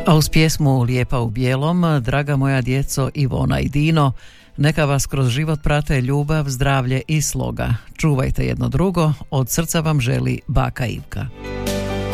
A uz pjesmu Lijepa u bijelom, draga moja djeco Ivona i Dino, neka vas kroz život prate ljubav, zdravlje i sloga. Čuvajte jedno drugo, od srca vam želi baka Ivka.